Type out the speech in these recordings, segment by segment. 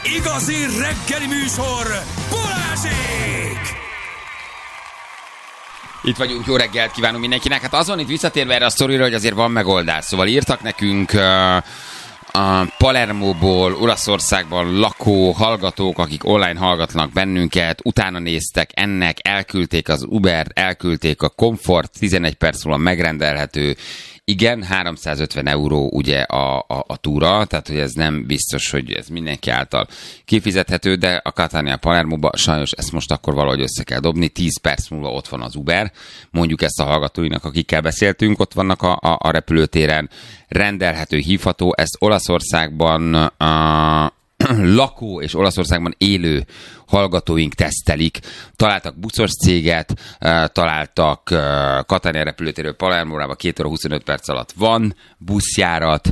Igazi reggeli műsor, Balázsék! Itt vagyunk, jó reggelt kívánunk mindenkinek. Hát azon itt visszatérve erre a sztorira, hogy azért van megoldás. Szóval írtak nekünk a Palermóból, Olaszországban lakó hallgatók, akik online hallgatnak bennünket, utána néztek ennek, elküldték az Ubert, elküldték a Comfort, 11 perc múlva megrendelhető. Igen, 350 euró ugye a túra, tehát hogy ez nem biztos, hogy ez mindenki által kifizethető, de a Catania Palermóba sajnos ezt most akkor valahogy össze kell dobni, 10 perc múlva ott van az Uber, mondjuk ezt a hallgatóinak, akikkel beszéltünk, ott vannak a repülőtéren, rendelhető, hívható, ezt Olaszországban lakó és Olaszországban élő hallgatóink tesztelik. Találtak buszos céget, találtak Catania repülőtérről Palermóra, 2 óra 25 perc alatt van buszjárat.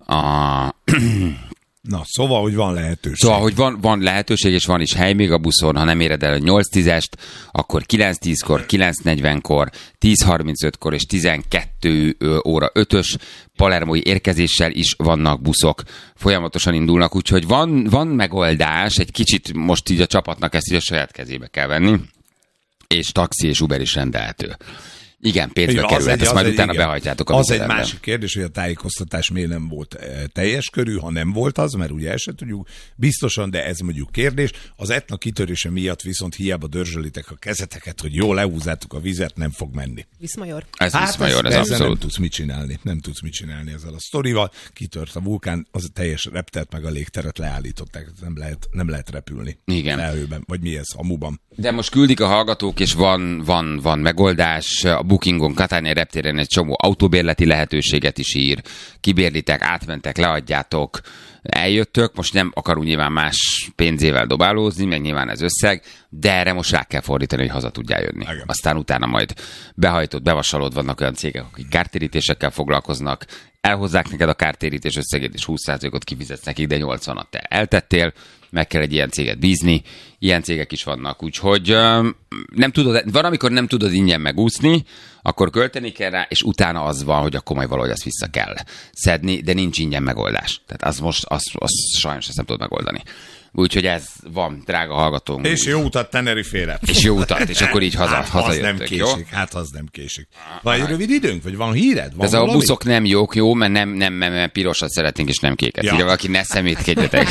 Na, szóval, hogy van lehetőség. Szóval, hogy van lehetőség, és van is hely még a buszon, ha nem éred el a 8-10-est, akkor 9-10-kor, 9-40-kor, 10-35-kor és 12 óra 5-ös palermói érkezéssel is vannak buszok. Folyamatosan indulnak, úgyhogy van megoldás, egy kicsit most így a csapatnak ezt így a saját kezébe kell venni, és taxi és Uber is rendelhető. Igen, pénzbe kerülhet, ezt majd utána behajtjátok a az egy másik kérdés, hogy a tájékoztatás miért nem volt teljes körű, ha nem volt az, mert ugye el sem tudjuk biztosan, de ez mondjuk kérdés. Az Etna kitörése miatt viszont hiába dörzsölitek a kezeteket, hogy jól lehúzátok a vizet, nem fog menni. Viszmajor. Ez Viszmajor, ez abszolút. Nem tudsz mit csinálni ezzel a sztorival. Kitört a vulkán, az a teljes reptert meg a légteret leállították, nem lehet repülni. Igen. Lehőben, vagy mi ez, hamuban. De most küldik a hallgatók, és van megoldás. A Bookingon, Catania reptéren egy csomó autóbérleti lehetőséget is ír. Kibérlitek, átmentek, leadjátok, eljöttök. Most nem akarunk nyilván más pénzével dobálózni, meg nyilván ez összeg, de erre most rá kell fordítani, hogy haza tudjál jönni. Igen. Aztán utána majd behajtott, bevasalod, vannak olyan cégek, akik kártérítésekkel foglalkoznak, elhozzák neked a kártérítés összegét, és 20%-ot kifizetsz nekik, de 80-at te eltettél, meg kell egy ilyen céget bízni, ilyen cégek is vannak, úgyhogy nem tudod, van, amikor nem tudod ingyen megúszni, akkor költeni kell rá, és utána az van, hogy akkor majd valahogy azt vissza kell szedni, de nincs ingyen megoldás. Tehát az most, az sajnos ezt nem tudod megoldani. Úgyhogy ez van, drága hallgatónk. És jó utat Tenerifére. És jó utat, és akkor így hazajöttök, jó? Az nem késik. Van egy rövid időnk, vagy van híred? Van ez valami? A buszok nem jók, jó, mert nem pirosat szeretnénk, és nem kéket. Ja. Ugye valaki ne szemétkedjetek.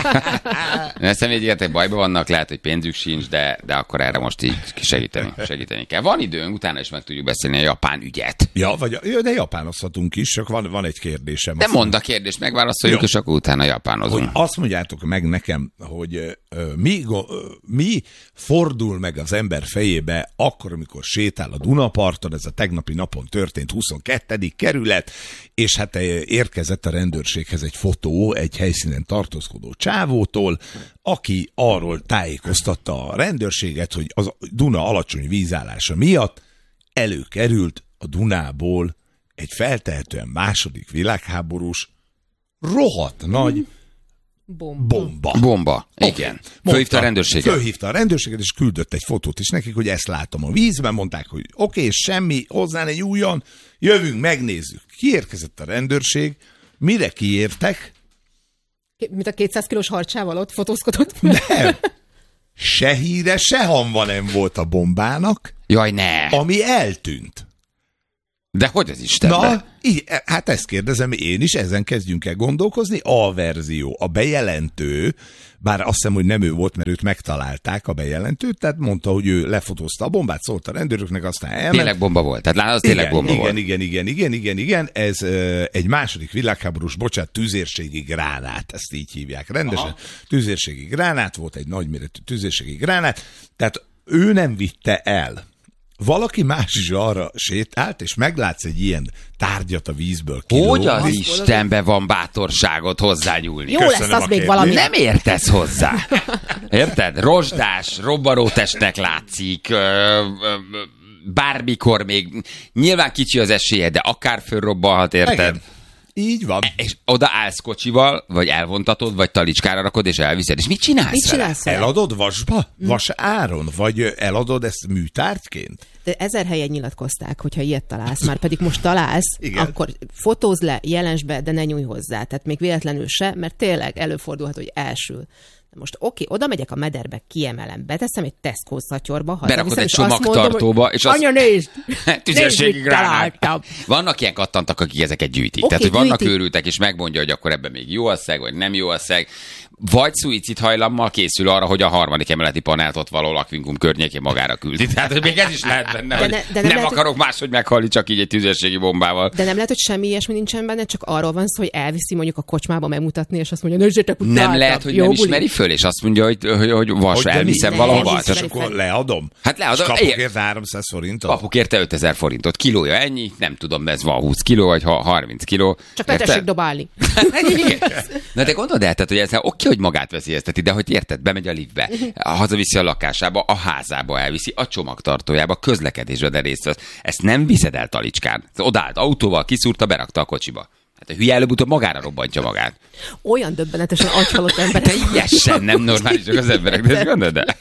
Ne szemétkedjetek, bajban vannak, lehet, hogy pénzük sincs, de akkor erre most így segíteni kell. Van időnk, utána is meg tudjuk beszélni a japán ügyet. Ja, de japánozhatunk is, csak van egy kérdésem. De mondd a kérdést, megválaszoljuk, és akkor utána japánozunk. Hogy azt mondjátok meg nekem, hogy mi fordul meg az ember fejébe akkor, amikor sétál a Dunaparton, ez a tegnapi napon történt 22. kerület, és hát érkezett a rendőrséghez egy fotó egy helyszínen tartózkodó csávótól, aki arról tájékoztatta a rendőrséget, hogy az Duna alacsony vízállása miatt előkerült a Dunából egy feltehetően második világháborús rohadt nagy Bomba. Igen. Fölhívta a rendőrséget, és küldött egy fotót is nekik, hogy ezt látom a vízben, mondták, hogy oké, semmi, hozzá ne nyúljon, jövünk, megnézzük. Kiérkezett a rendőrség, mire kiértek? Mint a 200 kilós harcsával ott fotózkodott? Nem. Se híre, se hamva nem volt a bombának. Jaj, ne. Ami eltűnt. De hogy az Istenben? Hát ezt kérdezem én is, ezen kezdjünk el gondolkozni. A verzió, a bejelentő, bár azt hiszem, hogy nem ő volt, mert őt megtalálták, a bejelentőt, tehát mondta, hogy ő lefotózta a bombát, szólt a rendőröknek, aztán elment. Tényleg bomba volt, tehát látod, tényleg bomba volt. Igen, ez egy második világháborús, tüzérségi gránát, ezt így hívják rendesen. Aha. Tüzérségi gránát volt, egy nagyméretű tüzérségi gránát, tehát ő nem vitte el. Valaki más is arra sétált, és meglátsz egy ilyen tárgyat a vízből kilógni. Hogy az Istenben van bátorságot hozzányúlni? Jó lesz az még valami. Nem értesz hozzá. Érted? Rozsdás, robbarótestnek látszik, bármikor még. Nyilván kicsi az esélye, de akár fölrobbanhat, érted? Igen. Így van. És oda állsz kocsival, vagy elvontatod, vagy talicskára rakod, és elviszed. És mit csinálsz? Eladod vasba? Vas áron? Vagy eladod ezt műtárgyként? De 1000 helyen nyilatkozták, hogyha ilyet találsz, már pedig most találsz, igen, akkor fotózd le, jelensd be, de ne nyújj hozzá. Tehát még véletlenül se, mert tényleg előfordulhat, hogy elsül. Most oda megyek a mederbe, kiemelem, beteszem egy Tesco szatyorba, berakod egy csomagtartóba, és anya, nézd! tüzérségig ráláltam. Vannak ilyen kattantak, akik ezeket gyűjtik. Tehát, hogy vannak őrültek, és megmondja, hogy akkor ebben még jó a szeg, vagy nem jó a szeg. Vagy szuicid hajlammal készül arra, hogy a 3. emeleti panelt ott való lakvinkum környékén magára küldi. Tehát, hogy még ez is lehet benne, de nem akarok máshogy meghalni, csak így egy tüzérségi bombával. De nem lehet, hogy semmi ilyesmi nincsen benne, csak arról van szó, hogy elviszi mondjuk a kocsmába megmutatni, és azt mondja, nézzétek, utáltam. Nem lehet, hogy nem ismeri föl, és azt mondja, hogy vas, elviszem valahova. És akkor leadom. Hát leadom. És kapok érte 300 forintot. Kapok érte 5000 forintot. Kilója ennyi, nem tudom, ez van 20 kiló, vagy 30 kiló. Csak ne tessék dobálni. Na de gondold el, tehát, hogy ez oké, hogy magát veszélyezteti, de hogy érted, bemegy a liftbe, hazaviszi a lakásába, a házába elviszi, a csomagtartójába, közlekedésbe, de részt vesz. Ezt nem viszed el talicskán. Odállt autóval, kiszúrta, berakta a kocsiba. Hát a hülye előbb-utóbb magára robbantja magát. Olyan döbbenetesen agyhalott emberek. Teljesen nem normálisak az emberek, de ezt gondolod, de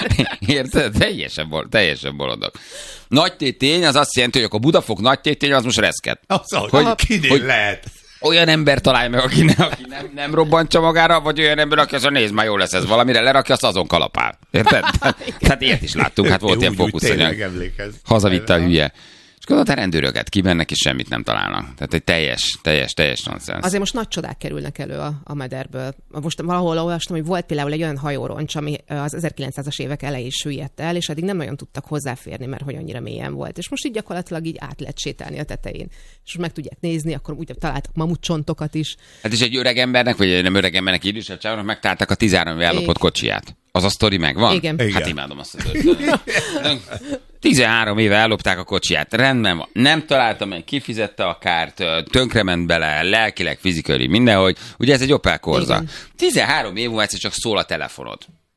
érted? Teljesen bolondok. Nagy tétény az azt jelenti, hogy akkor Budafok nagy tétény, az most reszket. Hogy kinél lehet. Olyan ember találj meg, aki nem robbantja magára, vagy olyan ember, aki azt mondja, nézd, már jó lesz ez valamire, lerakja, azt azon kalapál. Érted? Tehát ilyet is láttunk, hát volt ilyen fókuszanyag. Hazavitte a hülye. És gondolod, a rendőröket kimennek, és semmit nem találnak. Tehát egy teljes nonsens. Azért most nagy csodák kerülnek elő a mederből. Most valahol olvastam, hogy volt például egy olyan hajóroncs, ami az 1900-as évek elején süllyedt el, és eddig nem nagyon tudtak hozzáférni, mert hogy annyira mélyen volt. És most így gyakorlatilag így át lehet sétálni a tetején. És most meg tudják nézni, akkor úgy találtak mamutcsontokat is. Hát és egy öreg embernek, vagy nem öreg embernek, idősebb csávónak megtalálták a 13 ellopott kocsiját. Az a sztori megvan? Igen. Hát imádom azt a történetet. 13 éve ellopták a kocsiját. Rendben van. Nem találta meg, kifizette a kárt, tönkrement bele, lelkileg, fizikailag, mindenhogy. Ugye ez egy Opel Corsa. Igen. 13 év múlva egyszer csak szól a telefonod.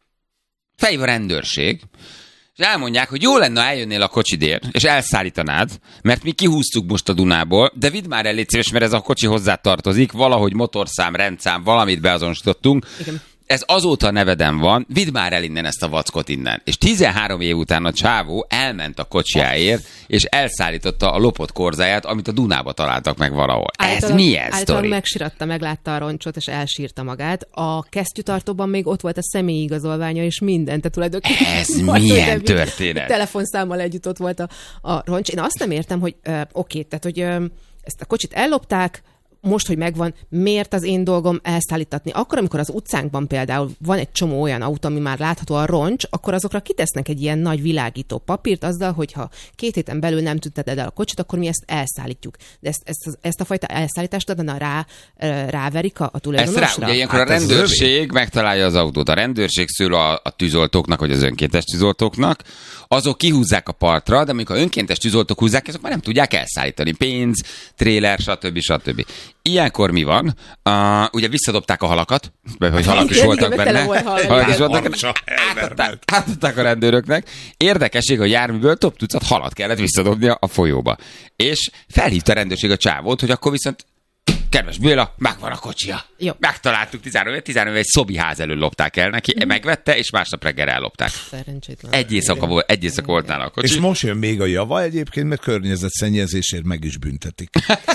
Felhív a rendőrség, és elmondják, hogy jó lenne, eljönnél a kocsidért, és elszállítanád, mert mi kihúztuk most a Dunából, de vidd már el, légy szíves, mert ez a kocsi hozzá tartozik, valahogy motorszám, rendszám, valamit beazonosítottunk. Igen. Ez azóta neveden van, vidd már el innen ezt a vackot innen. És 13 év után a csávó elment a kocsiáért, és elszállította a lopott korzáját, amit a Dunába találtak meg valahol. Ez milyen sztori? Megsiratta, meglátta a roncsot, és elsírta magát. A kesztyűtartóban még ott volt a személyi igazolványa, és minden. Tehát tulajdonképpen ez milyen történet? Telefonszámmal együtt ott volt a roncs. Én azt nem értem, hogy oké, tehát hogy ezt a kocsit ellopták, most, hogy megvan, miért az én dolgom elszállítatni? Akkor, amikor az utcánkban például van egy csomó olyan autó, ami már látható a roncs, akkor azokra kitesznek egy ilyen nagy világító papírt azzal, hogyha 2 héten belül nem tünteted el a kocsit, akkor mi ezt elszállítjuk. De ezt a fajta elszállítást adna ráverik a tulajdonosra? Ugye ilyenkor a rendőrség megtalálja az autót. A rendőrség szól a tűzoltóknak, vagy az önkéntes tűzoltóknak, azok kihúzzák a partra, de amikor önkéntes tűzoltók húzzák, azok már nem tudják elszállítani. Pénz, tréler, stb. Ilyenkor mi van? Ugye visszadobták a halakat, hogy halak is voltak benne. Átadták a rendőröknek. Érdekesség, hogy járműből több tucat halat kellett visszadobnia a folyóba. És felhívta a rendőrség a csávót, hogy akkor viszont kedves Béla, megvan a kocsia. Jó. Megtaláltuk 13 éve, egy szobiház elől lopták el neki, megvette, és másnap reggel ellopták. Szerencsétlen. Egy éjszaka volt nála a kocsi. És most jön még a java egyébként, mert környezetszennyezésért meg is büntetik.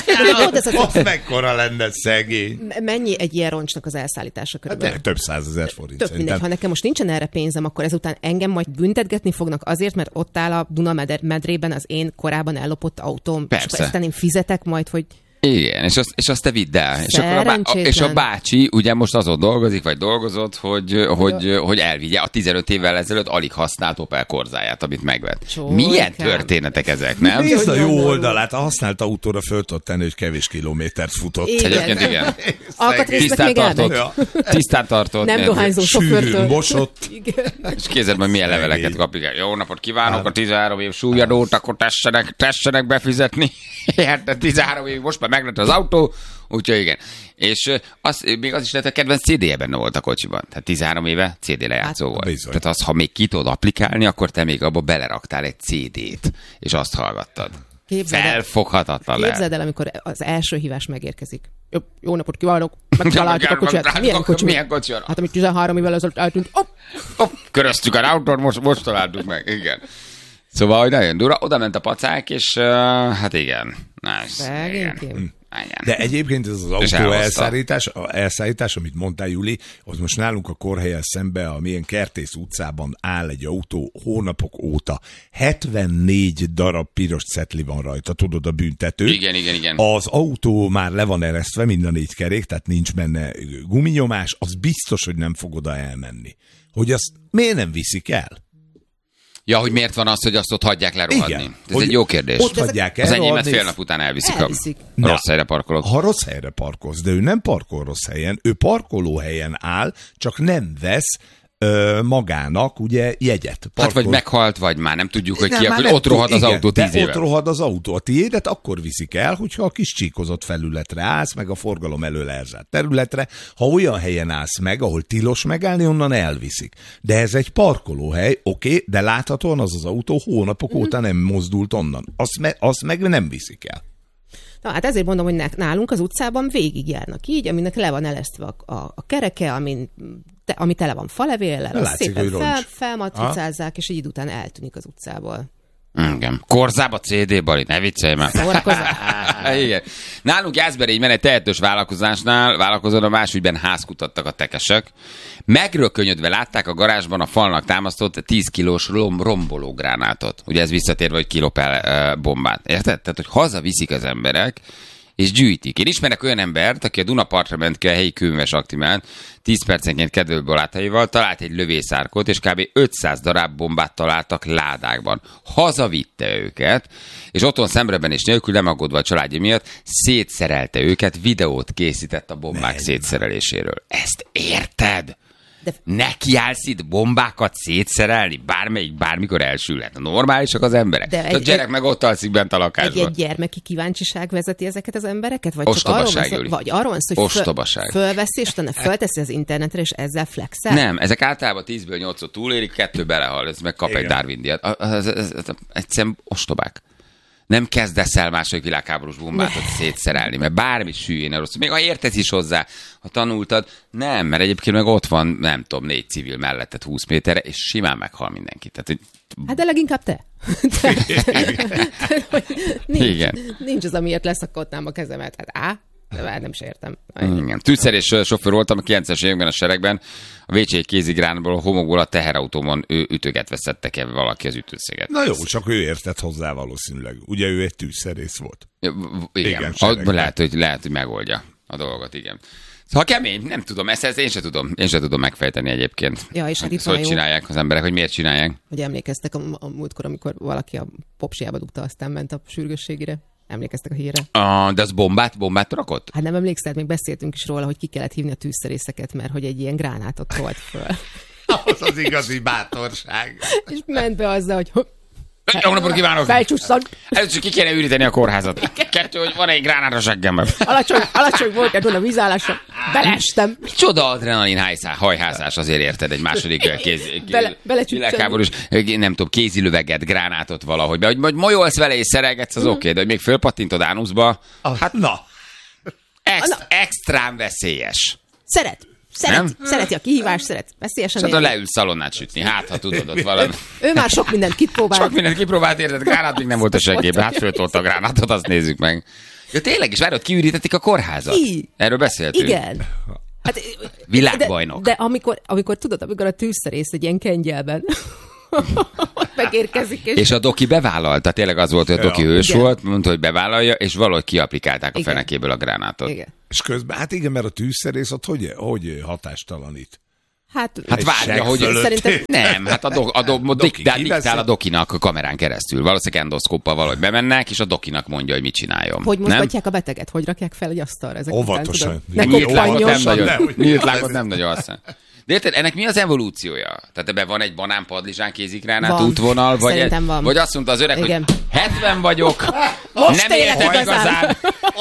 Az mekkora lenne szegény. Mennyi egy ilyen roncsnak az elszállítása körülbelül? Hát, több 100 000 forint. Több mindegy, ha nekem most nincsen erre pénzem, akkor ezután engem majd büntetgetni fognak azért, mert ott áll a Duna medrében az én korábban ellopott autóm. Persze. És aztán én fizetek majd, hogy... Igen, és azt te vidd el. És a bácsi ugye most azon dolgozik, vagy dolgozott, hogy elvigye a 15 évvel ezelőtt alig használt Opel Corzáját, amit megvett. Milyen történetek ezek, nem? Nézd a jó oldalát, a használt autóra föl tudod tenni, hogy kevés kilométert futott. Igen. Alkatrésznek még Tisztán tartott. Nem dohányzó sofőrtől. Mosott. És kézed, majd milyen leveleket kapjuk. Jó napot kívánok, a 13 év súlyadót, akkor tessenek befizetni. Hát 13 év, most már meglett az autó, úgyhogy igen. És még az is lehet, hogy a kedvenc CD-je benne volt a kocsiban. Tehát 13 éve CD lejátszó volt. Bizony. Tehát az, ha még ki tudod applikálni, akkor te még abba beleraktál egy CD-t, és azt hallgattad. Felfoghatatlan lehet. Képzeld el, amikor az első hívás megérkezik. Jó napot kívánok, megtaláltuk a kocsiját. Milyen kocsi? Hát amit 13 évvel ezelőtt eltűnt. Köröztük a autót, most találtuk meg. Igen. Szóval, hogy nagyon durva, oda ment a pacák, és hát igen. Nice. Igen. De egyébként ez az És autó elhozta. elszállítás, amit mondtál, Juli, az most nálunk a Korhelyen szembe, a milyen Kertész utcában áll egy autó hónapok óta. 74 darab piros cetli van rajta, tudod, a büntető. Igen. Az autó már le van eresztve, mind a 4 kerék, tehát nincs benne guminyomás, az biztos, hogy nem fog oda elmenni. Hogy azt miért nem viszik el? Ja, hogy miért van az, hogy azt ott hagyják lerohadni? Igen. Ez egy jó kérdés. Ott hagyják Az enyémet elrohadni. fél nap után elviszik. Elviszik. A rossz helyre parkolok. Ha rossz helyre parkolsz, de ő nem parkol rossz helyen, ő parkolóhelyen áll, csak nem vesz magának ugye jegyet. Hát vagy meghalt, vagy már nem tudjuk, hogy Nem, ki, már hogy nem ott rohad az igen, autó de 10 éve. ott rohad az autó. A tiédet akkor viszik el, hogyha a kis csíkozott felületre állsz, meg a forgalom elől elzárt területre. Ha olyan helyen állsz meg, ahol tilos megállni, onnan elviszik. De ez egy parkolóhely, oké, de láthatóan az autó hónapok óta nem mozdult onnan. Azt meg nem viszik el. Na, hát ezért mondom, hogy nálunk az utcában végigjárnak így, aminek le van elesztve a kereke, ami tele van falevéllel, azt Látszik, szépen hogy roncs. felmatricázzák, és így idő után eltűnik az utcából. Igen. Korzába CD Bali, ne viccelj már. Igen. Nálunk Jászberényben egy tehetős vállalkozón a más ügyben házkutattak a tekesek. Megrökönyödve látták a garázsban a falnak támasztott 10 kilós rombológránátot. Ugye ez visszatérve, hogy kilopel bombát. Érted? Tehát, hogy hazaviszik az emberek, és gyűjtik. Én ismerek olyan embert, aki a Dunapartra ment ki a helyi kőműves aktimán, 10 percenként kedvőből átaival, talált egy lövészárkot, és kb. 500 darab bombát találtak ládákban. Hazavitte őket, és otthon szemrebenés nélkül, nem aggódva a családja miatt, szétszerelte őket, videót készített a bombák szétszereléséről. Ezt érted? Nekiállsz itt bombákat szétszerelni? Bármikor elsülhet. Normálisak az emberek. De a gyerek meg ott alszik bent a lakásban. Egy gyermeki kíváncsiság vezeti ezeket az embereket? Vagy Ostobaság, csak arról van szó, hogy fölveszi, és utána fölteszi az internetre, és ezzel flexel? Nem, ezek általában 10-ből 8-ot túlérik, 2 belehal, ez meg kap egy Darwin-díjat. Egyszerűen ostobák. Nem kezdesz el második világháborús bombátot szétszerelni, mert bármi süllyén el rosszul. Még ha értesz is hozzá, ha tanultad, nem, mert egyébként meg ott van, nem tudom, 4 civil melletted 20 méterre, és simán meghal mindenki. Tehát, hogy... Hát de leginkább te. Nincs az, amiért leszakadnám a kezemet. Hát de nem is értem. Igen. Tűzszerés sofőr voltam a 90-es években a seregben, a WC kézigránból, a homokból a teherautómon ütögetve szedtek el valaki az ütőszéget. Na jó, csak ő értett hozzá valószínűleg. Ugye ő egy tűzszerész volt. Igen. Lehet, hogy megoldja a dolgot, igen. Szóval kemény, nem tudom, ezt én sem tudom megfejteni egyébként. Ja, és hát itt hogy csinálják az emberek, hogy miért csinálják. Hogy emlékeztek a múltkor, amikor valaki a popsiába dugta, aztán ment a sürgősségire. Emlékeztek a hírre? De az bombát rakott? Hát nem emlékszel, még beszéltünk is róla, hogy ki kellett hívni a tűzszerészeket, mert hogy egy ilyen gránátot tolt föl. Az igazi bátorság. És ment be azzal, hogy jó napot kívánok! Felcsusszan! Először ki kéne üríteni a kórházat. 2, hogy van egy gránát a seggemben. Alacsony volt a Duna vízállásra. Beleestem. Micsoda adrenalin hajházás, azért érted egy második világháborús, nem tudom, kézilöveget, gránátot valahogy. Hogy molyolsz vele és szerelgetsz, az oké, de hogy még fölpattintod ánuszba, hát na. Extrán veszélyes. Szereti a kihívást, szeret veszélyesen élni. Leül szalonnát sütni, hát ha tudod ott valami. Ő már sok mindent kipróbált. Sok mindent kipróbált, érted, gránát még nem volt a seggében, hát föltolta a gránátot, azt nézzük meg. Ja, tényleg is, várod, kiürítették a kórházat. Erről beszéltünk. Igen. Hát, világbajnok. De amikor tudod, amikor a tűzszerész egy ilyen kengyelben megérkezik. És a doki bevállalta, tényleg az volt, hogy a doki hős volt, mondta, hogy bevállalja, és valahogy kiaplikálták a fenekéből a gránátot. Igen. És közben, hát igen, mert a tűzszerész ott hogy hatástalanít? Hát várja, hogy szerintem... Nem, hát diktál a dokinak a kamerán keresztül. Valószínűleg endoszkóppal valahogy bemennek, és a dokinak mondja, hogy mit csináljon. Hogy mozgatják a beteget? Hogy rakják fel egy asztalra? Óvatosan. Nyílt lágot nem nagyon használ. De érted, ennek mi az evolúciója? Tehát ebben van egy banánpadlizsán kézigránát útvonal, vagy azt mondta az öreg, hogy 70 vagyok, most nem értem igazán.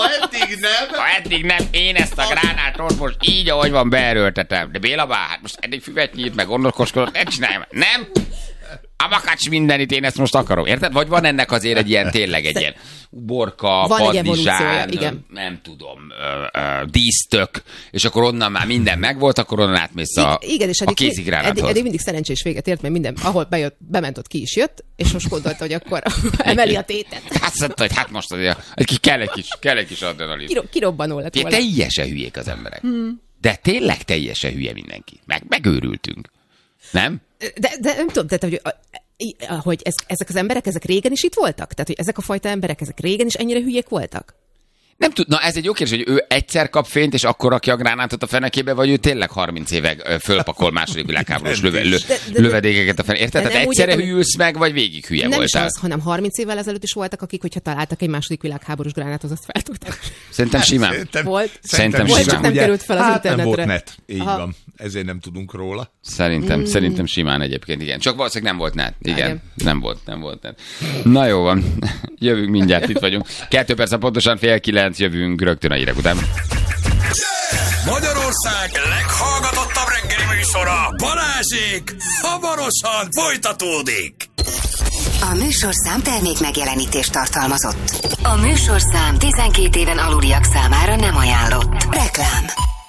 Ha eddig nem, én ezt a gránátot most így, ahogy van, beerőltetem. De Béla bár, hát most eddig füvet nyílt, meg gondoskodott, ne csináljam. Nem? makacs mindenit, én ezt most akarom. Érted? Vagy van ennek azért egy ilyen, tényleg egy ilyen uborka, padlizsán, nem tudom, dísztök, és akkor onnan már minden megvolt, akkor onnan átmész a kézigránáthoz. Eddig mindig szerencsés véget ért, mert minden, ahol bement, ott ki is jött, és most gondolta, hogy akkor emeli a tétet. Azt mondta, hogy hát most azért kell egy kis adrenalin. Kirobbanó lett volna. Teljesen hülyék az emberek. De tényleg teljesen hülye mindenki. Megőrültünk. Nem? De nem tudom, tehát, hogy ezek az emberek, ezek régen is itt voltak? Tehát, hogy ezek a fajta emberek, ezek régen is ennyire hülyék voltak? Nem tud, na ez egy jó kérdés, hogy ő egyszer kap fényt, és akkor rakja a gránátot a fenekébe, vagy ő tényleg 30 éve fölpakol második világháborús lövedékeket a fenekébe. Érted? Tehát egyszerre hűlsz meg, vagy végig hülye nem voltál? Nem is az, hanem 30 évvel ezelőtt is voltak, akik, hogyha találtak egy második világháborús gránátot, azt feltudtak. Szerintem simán. Szerintem simán. Csak nem került fel az internetre. Nem volt net, így van. Ezért nem tudunk róla. Szerintem simán egyébként, igen. Csak valószínűleg nem volt net. Igen, nem volt net. Na jó van. Jövünk mindjárt, itt vagyunk. 2 perc, pontosan 8:30 jövünk rögtön a hírek után. Magyarország leghallgatottabb reggeli műsora, Balázsék, hamarosan folytatódik. A műsorszám termék megjelenítést tartalmazott. A műsorszám 12 éven aluliak számára nem ajánlott. Reklám.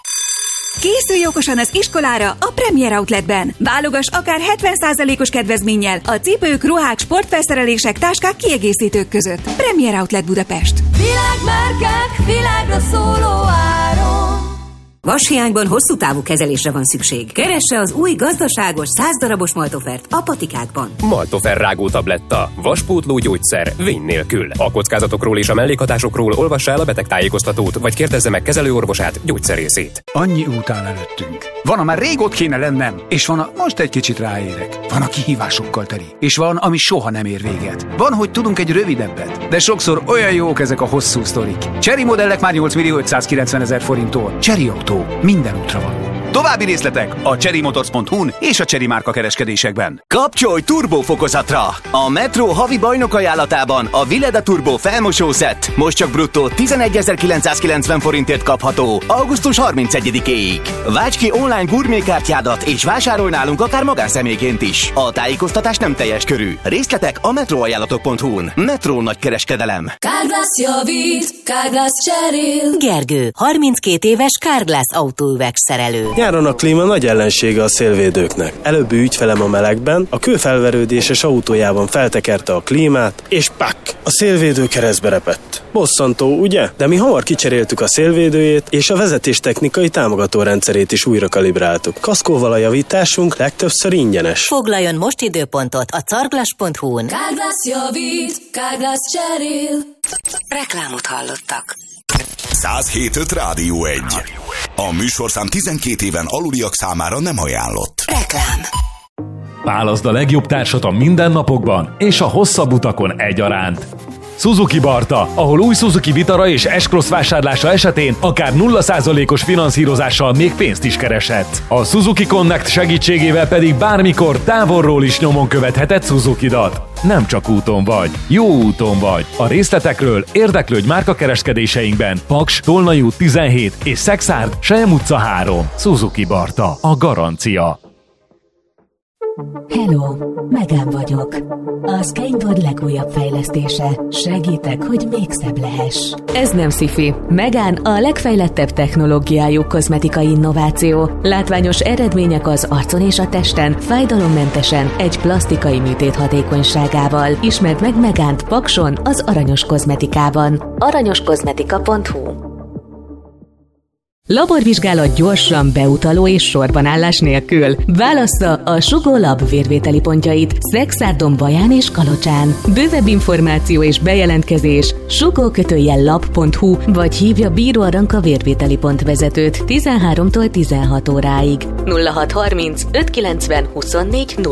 Készülj okosan az iskolára a Premier Outletben. Válogass akár 70%-os kedvezménnyel a cipők, ruhák, sportfelszerelések, táskák, kiegészítők között. Premier Outlet Budapest. Világmárkák, világra szóló áron. Vashiányban hosszú távú kezelésre van szükség. Keresse az új gazdaságos 100 darabos Maltofert a patikákban. Maltofer rágó tabletta. Vaspótló gyógyszer. Vény nélkül. A kockázatokról és a mellékhatásokról olvassa el a betegtájékoztatót, vagy kérdezze meg kezelőorvosát, gyógyszerészét. Annyi út áll előttünk. Van, amár rég ott kéne lennem, és van, most egy kicsit ráérek. Van, a kihívásokkal teli, és van, ami soha nem ér véget. Van, hogy tudunk egy rövidebbet, de sokszor olyan jók ezek a hosszú sztorik. Chery modellek már 8.590.000 forinttól. Chery Autó. Minden útra való. További részletek a cherrymotors.hu-n és a Chery márka kereskedésekben. Kapcsolj turbófokozatra! A Metro havi bajnok ajánlatában a Vileda Turbo felmosószett most csak bruttó 11.990 forintért kapható augusztus 31-éig. Válts ki online gurmékártyádat és vásárolj nálunk akár magánszemélyként is. A tájékoztatás nem teljes körű. Részletek a metroajánlatok.hu-n. Metro nagy kereskedelem. Carglass javít, Carglass cserél. Gergő, 32 éves Carglass autóüvegszerelő. Nyáron a klíma nagy ellensége a szélvédőknek. Előbbi ügyfelem a melegben, a kőfelverődéses autójában feltekerte a klímát, és pak! A szélvédő keresztbe repett. Bosszantó, ugye? De mi hamar kicseréltük a szélvédőjét, és a vezetéstechnikai támogató rendszerét is újra kalibráltuk. Kaszkóval a javításunk legtöbbször ingyenes. Foglaljon most időpontot a carglass.hu-n. Carglass javít, Carglass cserél. Reklámot hallottak. 107.5 Rádió 1. A műsorszám 12 éven aluliak számára nem ajánlott. Reklám. Válaszd a legjobb társat a mindennapokban és a hosszabb utakon egyaránt. Suzuki Barta, ahol új Suzuki Vitara és S-Cross vásárlása esetén akár 0%-os finanszírozással még pénzt is kereshetsz. A Suzuki Connect segítségével pedig bármikor távolról is nyomon követheted Suzukidat. Nem csak úton vagy, jó úton vagy. A részletekről érdeklődj márkakereskedéseinkben. Paks, Tolnai út 17 és Szexárd, Selyem utca 3. Suzuki Barta, a garancia. Hello, Megán vagyok. A Skyward legújabb fejlesztése. Segítek, hogy még szebb lehess. Ez nem sci-fi. Megán a legfejlettebb technológiájú kozmetikai innováció. Látványos eredmények az arcon és a testen, fájdalommentesen, egy plastikai műtét hatékonyságával. Ismerd meg Megánt Pakson, az Aranyos Kozmetikában. aranyoskozmetika.hu. Laborvizsgálat gyorsan, beutaló és sorbanállás nélkül. Válassza a Sugó Lab vérvételi pontjait Szexárdon, Baján és Kalocsán. Bővebb információ és bejelentkezés sugó-lab.hu vagy hívja Bíró Aranka vérvételi pontvezetőt 13-tól 16 óráig. 0630 590 24